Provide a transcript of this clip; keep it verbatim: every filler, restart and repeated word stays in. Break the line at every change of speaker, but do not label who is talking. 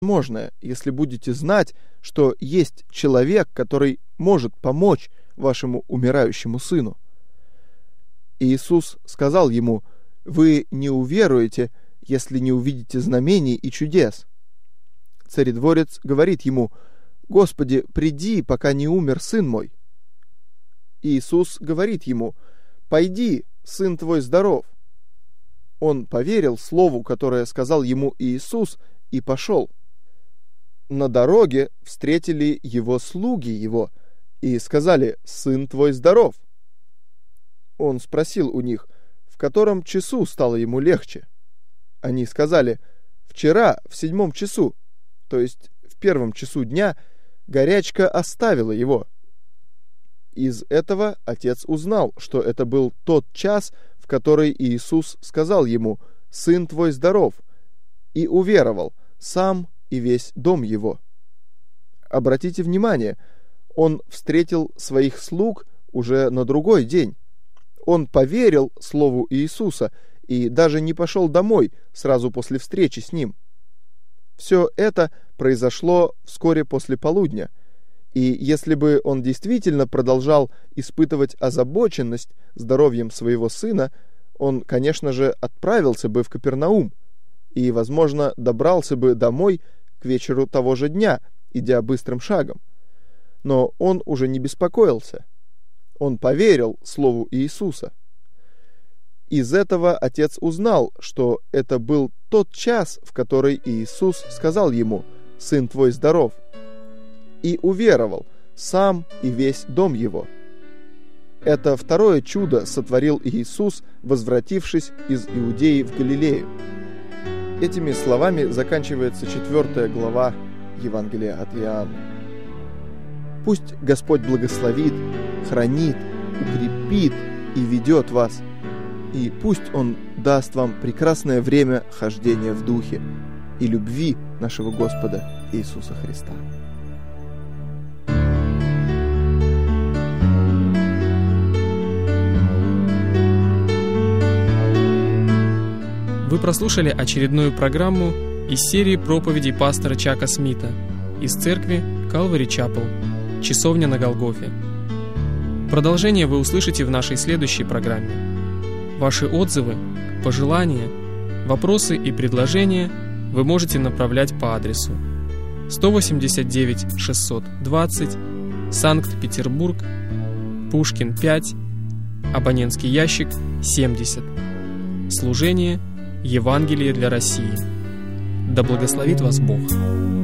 возможное, если будете знать, что есть человек, который может помочь вашему умирающему сыну». Иисус сказал ему: «Вы не уверуете, если не увидите знамений и чудес». Царедворец говорит ему: «Господи, приди, пока не умер сын мой». Иисус говорит ему: «Пойди, сын твой здоров». Он поверил слову, которое сказал ему Иисус, и пошел. На дороге встретили его слуги его и сказали: «Сын твой здоров». Он спросил у них, в котором часу стало ему легче. Они сказали: «Вчера в седьмом часу», то есть в первом часу дня, горячка оставила его. Из этого отец узнал, что это был тот час, в который Иисус сказал ему: «Сын твой здоров», и уверовал сам и весь дом его. Обратите внимание, он встретил своих слуг уже на другой день. Он поверил слову Иисуса и даже не пошел домой сразу после встречи с ним. Все это произошло вскоре после полудня, и если бы он действительно продолжал испытывать озабоченность здоровьем своего сына, он, конечно же, отправился бы в Капернаум и, возможно, добрался бы домой к вечеру того же дня, идя быстрым шагом. Но он уже не беспокоился. Он поверил слову Иисуса. Из этого отец узнал, что это был тот час, в который Иисус сказал ему: «Сын твой здоров», и уверовал сам и весь дом его. Это второе чудо сотворил Иисус, возвратившись из Иудеи в Галилею. Этими словами заканчивается четвертая глава Евангелия от Иоанна. Пусть Господь благословит, хранит, укрепит и ведет вас, и пусть Он даст вам прекрасное время хождения в Духе и любви нашего Господа Иисуса Христа.
Вы прослушали очередную программу из серии проповедей пастора Чака Смита из церкви Calvary Chapel, Часовня на Голгофе. Продолжение вы услышите в нашей следующей программе. Ваши отзывы, пожелания, вопросы и предложения вы можете направлять по адресу сто восемьдесят девять шестьсот двадцать, Санкт-Петербург, Пушкин пять, абонентский ящик семьдесят. Служение Евангелие для России. Да благословит вас Бог.